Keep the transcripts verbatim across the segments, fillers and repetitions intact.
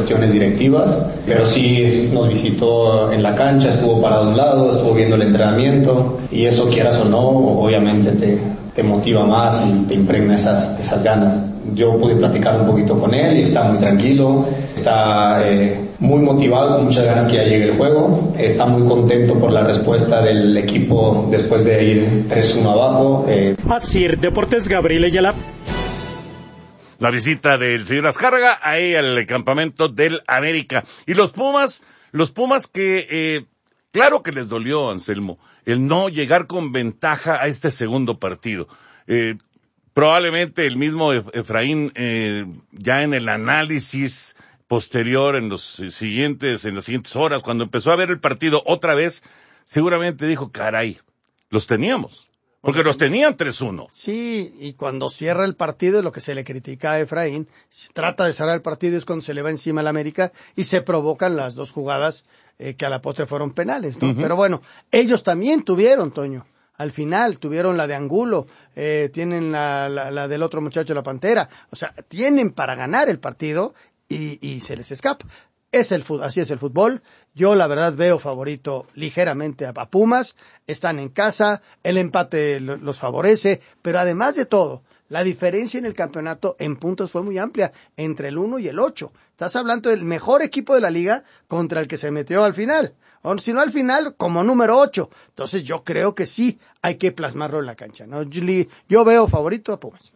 cuestiones directivas, pero sí nos visitó en la cancha, estuvo parado a un lado, estuvo viendo el entrenamiento, y eso, quieras o no, obviamente te, te motiva más y te impregna esas, esas ganas. Yo pude platicar un poquito con él y está muy tranquilo, está eh, muy motivado, con muchas ganas que ya llegue el juego, está muy contento por la respuesta del equipo después de ir tres uno abajo. Eh. Así, Deportes, Gabriel Ayala. La visita del señor Azcárraga ahí al campamento del América. Y los Pumas, los Pumas que, eh, claro que les dolió, Anselmo, el no llegar con ventaja a este segundo partido. Eh, Probablemente el mismo Efraín, eh, ya en el análisis posterior, en los siguientes, en las siguientes horas, cuando empezó a ver el partido otra vez, seguramente dijo, caray, los teníamos, porque los tenían tres uno. Sí, y cuando cierra el partido, lo que se le critica a Efraín, trata de cerrar el partido, es cuando se le va encima al América y se provocan las dos jugadas eh, que a la postre fueron penales, ¿no? Uh-huh. Pero bueno, ellos también tuvieron, Toño. Al final tuvieron la de Angulo, eh, tienen la, la, la del otro muchacho, la Pantera. O sea, tienen para ganar el partido y, y se les escapa. Es el fútbol, así es el fútbol. Yo la verdad veo favorito ligeramente a, a Pumas. Están en casa, el empate los favorece, pero además de todo, la diferencia en el campeonato en puntos fue muy amplia, entre el uno y el ocho. Estás hablando del mejor equipo de la liga contra el que se metió al final. O si no al final, como número ocho. Entonces yo creo que sí hay que plasmarlo en la cancha, ¿no? Yo veo favorito a Pumas.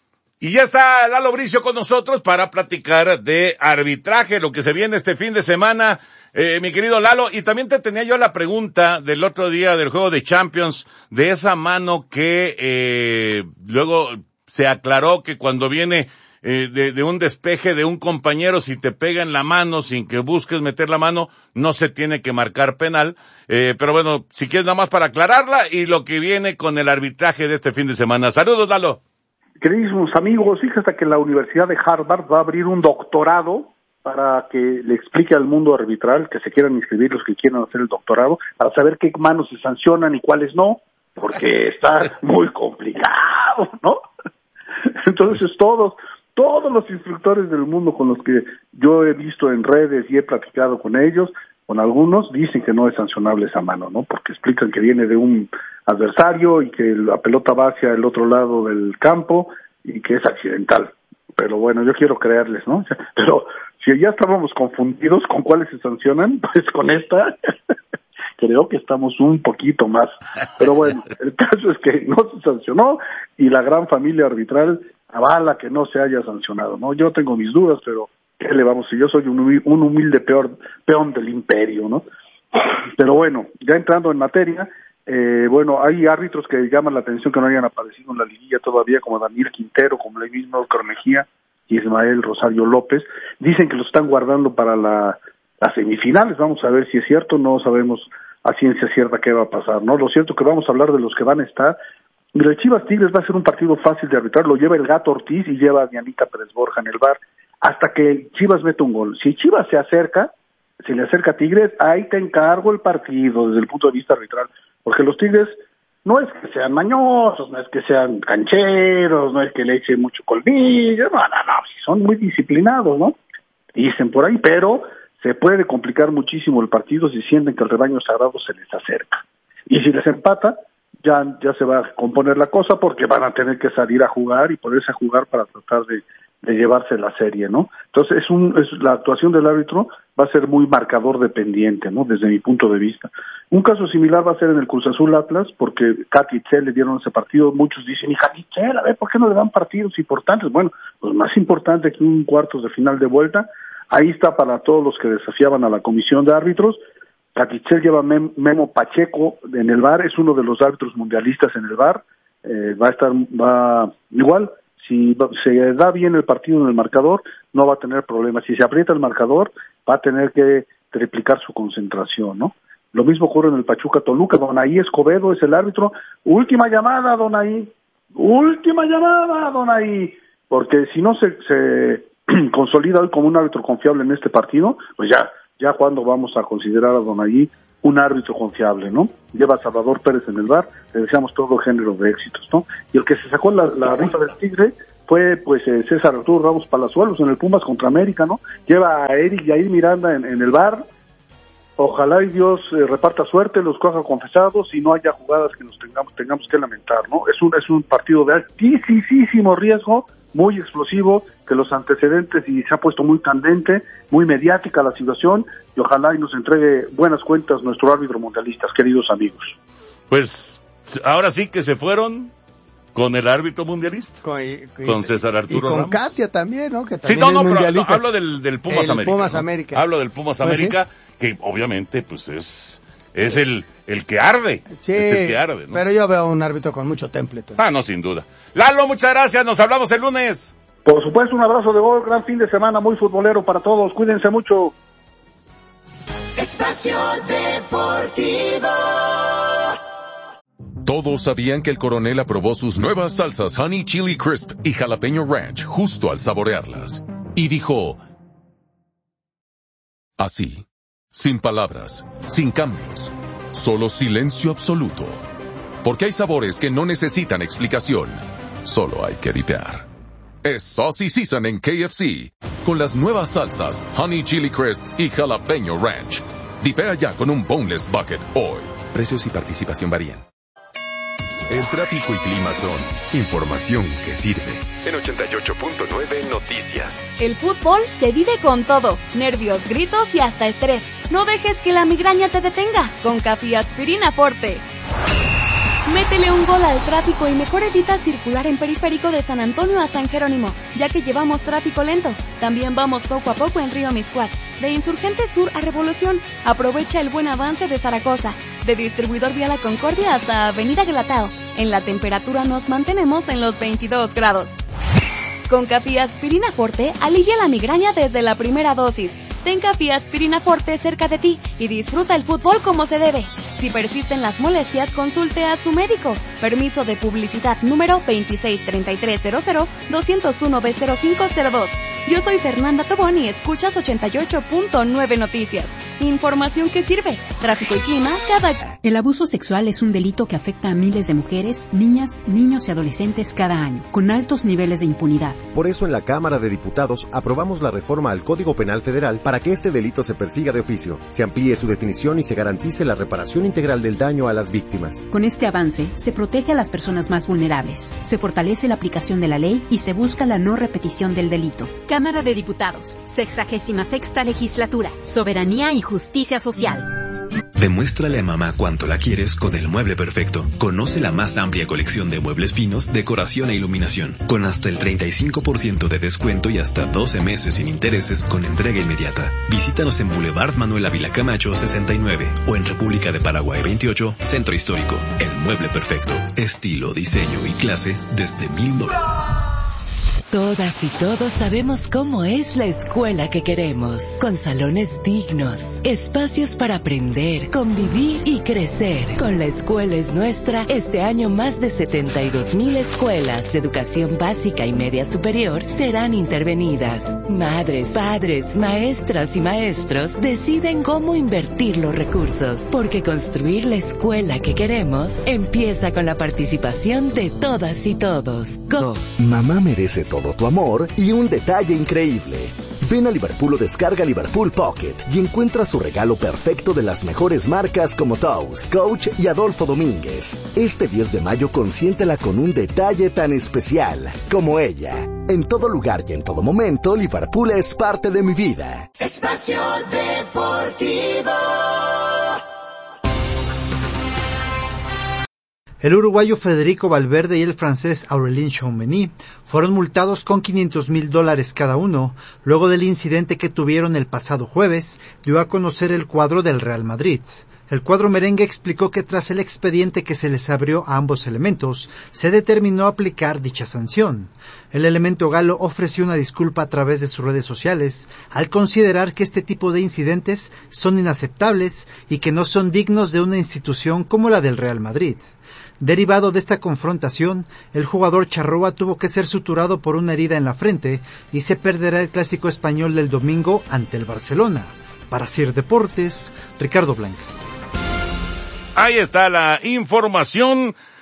Y ya está Lalo Bricio con nosotros para platicar de arbitraje, lo que se viene este fin de semana, eh, mi querido Lalo. Y también te tenía yo la pregunta del otro día del juego de Champions, de esa mano que eh, luego se aclaró que cuando viene eh, de, de un despeje de un compañero, si te pega en la mano sin que busques meter la mano, no se tiene que marcar penal. Eh, pero bueno, si quieres nada más para aclararla y lo que viene con el arbitraje de este fin de semana. Saludos, Lalo. Queridísimos amigos, fíjate que la Universidad de Harvard va a abrir un doctorado para que le explique al mundo arbitral, que se quieran inscribir los que quieran hacer el doctorado, para saber qué manos se sancionan y cuáles no, porque está muy complicado, ¿no? Entonces todos, todos los instructores del mundo con los que yo he visto en redes y he platicado con ellos, con algunos, dicen que no es sancionable esa mano, ¿no? Porque explican que viene de un adversario y que la pelota va hacia el otro lado del campo y que es accidental. Pero bueno, yo quiero creerles, ¿no? Pero si ya estábamos confundidos con cuáles se sancionan, pues con esta creo que estamos un poquito más. Pero bueno, el caso es que no se sancionó y la gran familia arbitral avala que no se haya sancionado, ¿no? Yo tengo mis dudas, pero ¿qué le vamos? Si yo soy un humilde, un humilde peor, peón del imperio, ¿no? Pero bueno, ya entrando en materia, eh, bueno, hay árbitros que llaman la atención que no hayan aparecido en la liguilla todavía, como Daniel Quintero, como el mismo Oscar Mejía y Ismael Rosario López. Dicen que lo están guardando para la, las semifinales. Vamos a ver si es cierto, no sabemos a ciencia cierta qué va a pasar, ¿no? Lo cierto es que vamos a hablar de los que van a estar. Y el Chivas Tigres va a ser un partido fácil de arbitrar, lo lleva el Gato Ortiz y lleva a Dianita Pérez Borja en el V A R, hasta que Chivas mete un gol. Si Chivas se acerca, se le acerca a Tigres, ahí te encargo el partido desde el punto de vista arbitral, porque los Tigres no es que sean mañosos, no es que sean cancheros, no es que le echen mucho colmillo, no, no, no, son muy disciplinados, ¿no? Dicen por ahí, pero se puede complicar muchísimo el partido si sienten que el rebaño sagrado se les acerca. Y si les empata, ya, ya se va a componer la cosa porque van a tener que salir a jugar y ponerse a jugar para tratar de, de llevarse la serie, ¿no? Entonces es un, es la actuación del árbitro va a ser muy marcador dependiente, ¿no? Desde mi punto de vista. Un caso similar va a ser en el Cruz Azul Atlas, porque Katy Itzel le dieron ese partido. Muchos dicen, y Katy Itzel, a ver, ¿por qué no le dan partidos importantes? Bueno, pues más importante que un cuartos de final de vuelta. Ahí está para todos los que desafiaban a la comisión de árbitros. Katy Itzel lleva Mem- Memo Pacheco en el V A R, es uno de los árbitros mundialistas en el V A R. Eh, va a estar, va igual, si se da bien el partido en el marcador, no va a tener problemas. Si se aprieta el marcador, va a tener que triplicar su concentración, ¿no? Lo mismo ocurre en el Pachuca Toluca. Donaí Escobedo es el árbitro. Última llamada, Donaí. Última llamada, Donaí. Porque si no se, se consolida hoy como un árbitro confiable en este partido, pues ya, ya cuando vamos a considerar a Donaí un árbitro confiable, ¿no? Lleva a Salvador Pérez en el V A R, le deseamos todo género de éxitos, ¿no? Y el que se sacó la, la rifa del Tigre fue pues eh, César Arturo Ramos Palazuelos en el Pumas contra América, ¿no? Lleva a Eric Yair Miranda en, en el bar. Ojalá y Dios eh, reparta suerte, los coja confesados y no haya jugadas que nos tengamos tengamos que lamentar, ¿no? Es un es un partido de altísimo riesgo, muy explosivo, que los antecedentes y se ha puesto muy candente, muy mediática la situación, y ojalá y nos entregue buenas cuentas nuestro árbitro mundialista, queridos amigos. Pues ahora sí que se fueron con el árbitro mundialista, con, y, con César Arturo y con Ramos. Katia también, ¿no? Que también sí, no, no, es pero mundialista. hablo del, del Pumas el América. Pumas ¿no? América. Hablo del Pumas Pues América, sí. que obviamente pues es es el el que arde, sí, es el que arde, ¿no? Pero yo veo un árbitro con mucho temple. Tú. Ah, no, sin duda. Lalo, muchas gracias, nos hablamos el lunes. Por supuesto, un abrazo de gol, gran fin de semana, muy futbolero para todos, cuídense mucho. Espacio Deportivo. Todos sabían que el coronel aprobó sus nuevas salsas Honey Chili Crisp y Jalapeño Ranch justo al saborearlas. Y dijo, así, sin palabras, sin cambios, solo silencio absoluto. Porque hay sabores que no necesitan explicación, solo hay que dipear. Es Saucy Season en K F C, con las nuevas salsas Honey Chili Crisp y Jalapeño Ranch. Dipea ya con un Boneless Bucket hoy. Precios y participación varían. El tráfico y clima son información que sirve. En ochenta y ocho punto nueve Noticias. El fútbol se vive con todo, nervios, gritos y hasta estrés. No dejes que la migraña te detenga con Café Aspirina Forte. Métele un gol al tráfico y mejor evita circular en periférico de San Antonio a San Jerónimo, ya que llevamos tráfico lento. También vamos poco a poco en Río Miscuac. De Insurgente Sur a Revolución, aprovecha el buen avance de Zaragoza. De Distribuidor Vía La Concordia hasta Avenida Glatao. En la temperatura nos mantenemos en los veintidós grados. Con Café Aspirina Forte, alivia la migraña desde la primera dosis. Ten Café Aspirina Forte cerca de ti y disfruta el fútbol como se debe. Si persisten las molestias, consulte a su médico. Permiso de publicidad número veintiséis treinta y tres cero cero doscientos uno B cero cinco cero dos. Yo soy Fernanda Tobón y escuchas ochenta y ocho punto nueve Noticias. Información que sirve. Tráfico y clima cada... El abuso sexual es un delito que afecta a miles de mujeres, niñas, niños y adolescentes cada año, con altos niveles de impunidad. Por eso en la Cámara de Diputados aprobamos la reforma al Código Penal Federal para que este delito se persiga de oficio, se amplíe su definición y se garantice la reparación integral del daño a las víctimas. Con este avance, se protege a las personas más vulnerables, se fortalece la aplicación de la ley y se busca la no repetición del delito. Cámara de Diputados, sexagésima sexta legislatura, soberanía y justicia social. Demuéstrale a mamá cuánto la quieres con el Mueble Perfecto. Conoce la más amplia colección de muebles finos, decoración e iluminación, con hasta el treinta y cinco por ciento de descuento y hasta doce meses sin intereses con entrega inmediata. Visítanos en Boulevard Manuel Ávila Camacho sesenta y nueve o en República de Paraguay veintiocho, Centro Histórico. El Mueble Perfecto. Estilo, diseño y clase desde mil novecientos. Todas y todos sabemos cómo es la escuela que queremos, con salones dignos, espacios para aprender, convivir y crecer. Con La Escuela es Nuestra, este año más de setenta y dos mil escuelas de educación básica y media superior serán intervenidas. Madres, padres, maestras y maestros deciden cómo invertir los recursos, porque construir la escuela que queremos empieza con la participación de todas y todos. Go. Mamá merece todo tu amor y un detalle increíble. Ven a Liverpool o descarga Liverpool Pocket y encuentra su regalo perfecto de las mejores marcas como Toast, Coach y Adolfo Domínguez. Este diez de mayo consiéntela con un detalle tan especial como ella. En todo lugar y en todo momento, Liverpool es parte de mi vida. Espacio Deportivo. El uruguayo Federico Valverde y el francés Aurélien Tchouameni fueron multados con quinientos mil dólares cada uno, luego del incidente que tuvieron el pasado jueves, dio a conocer el cuadro del Real Madrid. El cuadro merengue explicó que tras el expediente que se les abrió a ambos elementos, se determinó aplicar dicha sanción. El elemento galo ofreció una disculpa a través de sus redes sociales, al considerar que este tipo de incidentes son inaceptables y que no son dignos de una institución como la del Real Madrid. Derivado de esta confrontación, el jugador charrúa tuvo que ser suturado por una herida en la frente y se perderá el clásico español del domingo ante el Barcelona. Para Sir Deportes, Ricardo Blancas. Ahí está la información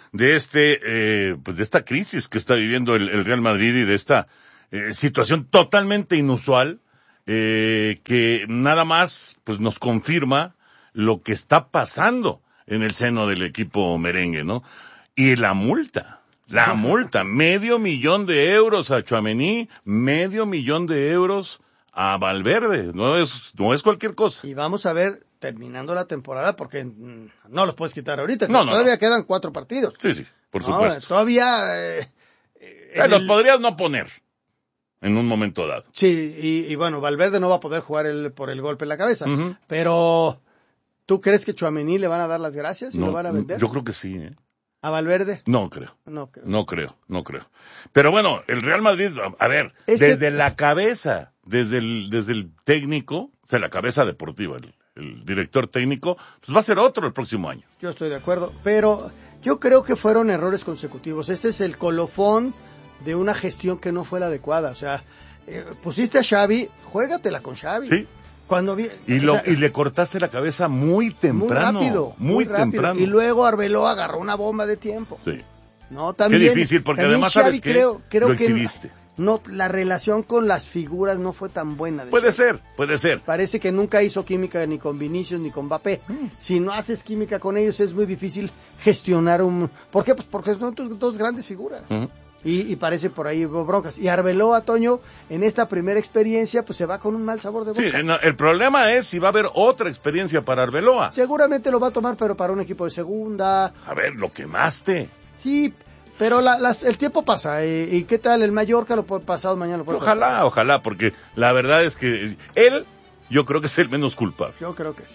de este, eh, pues de esta crisis que está viviendo el, el Real Madrid y de esta eh, situación totalmente inusual, eh, que nada más, pues nos confirma lo que está pasando en el seno del equipo merengue, ¿no? Y la multa, la multa, medio millón de euros a Tchouaméni, medio millón de euros a Valverde, no es, no es cualquier cosa. Y vamos a ver, terminando la temporada, porque mm, no los puedes quitar ahorita, no, no, todavía no. quedan cuatro partidos. Sí, sí, por no, supuesto. Todavía... Eh, eh, los el... podrías no poner en un momento dado. Sí, y, y bueno, Valverde no va a poder jugar el, por el golpe en la cabeza, uh-huh. pero ¿tú crees que Tchouaméni le van a dar las gracias y no, lo van a vender? Yo creo que sí, ¿eh? ¿A Valverde? No creo. No creo. No creo, no creo. Pero bueno, el Real Madrid, a ver, es desde que... la cabeza, desde el, desde el técnico, o sea, la cabeza deportiva, el, el director técnico, pues va a ser otro el próximo año. Yo estoy de acuerdo, pero yo creo que fueron errores consecutivos. Este es el colofón de una gestión que no fue la adecuada. O sea, eh, pusiste a Xavi, juégatela con Xavi. Sí. Cuando vi, y, lo, sea, y le cortaste la cabeza muy temprano. Muy rápido. Muy, muy temprano. Rápido. Y luego Arbeloa agarró una bomba de tiempo. Sí. No, también. Qué difícil, porque además Xavi, sabes que creo, creo lo que exhibiste. No, la relación con las figuras no fue tan buena. De puede Xavi. ser, puede ser. Parece que nunca hizo química ni con Vinicius ni con Mbappé. Mm. Si no haces química con ellos es muy difícil gestionar un... ¿Por qué? Pues porque son tus dos grandes figuras. Uh-huh. Y, y parece por ahí broncas. Y Arbeloa, Toño, en esta primera experiencia, pues se va con un mal sabor de boca. Sí, no, el problema es si va a haber otra experiencia para Arbeloa. Seguramente lo va a tomar, pero para un equipo de segunda. A ver, lo quemaste. Sí, pero la, la, el tiempo pasa. ¿Y, y qué tal el Mallorca? Lo puede pasado mañana. Lo puede ojalá, pasar. ojalá, porque la verdad es que él, yo creo que es el menos culpable. Yo creo que sí.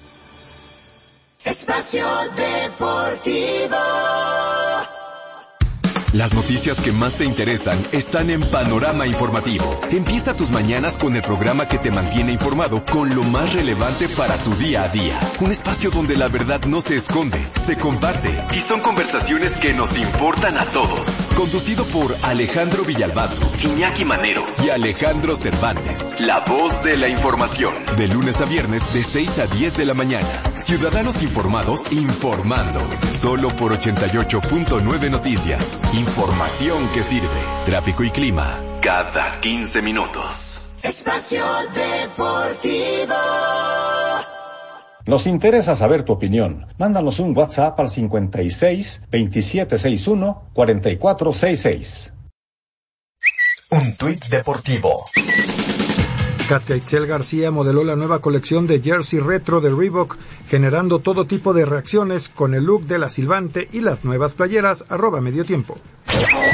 Espacio Deportivo. Las noticias que más te interesan están en Panorama Informativo. Empieza tus mañanas con el programa que te mantiene informado con lo más relevante para tu día a día. Un espacio donde la verdad no se esconde, se comparte y son conversaciones que nos importan a todos. Conducido por Alejandro Villalbazo, Iñaki Manero y Alejandro Cervantes. La voz de la información. De lunes a viernes de seis a diez de la mañana. Ciudadanos informados informando. Solo por ochenta y ocho punto nueve Noticias. Información que sirve. Tráfico y clima cada quince minutos. Espacio Deportivo. Nos interesa saber tu opinión. Mándanos un WhatsApp al cincuenta y seis, veintisiete sesenta y uno, cuarenta y cuatro sesenta y seis. Un tuit deportivo. Katia Itzel García modeló la nueva colección de jersey retro de Reebok, generando todo tipo de reacciones con el look de la silbante y las nuevas playeras arroba medio tiempo.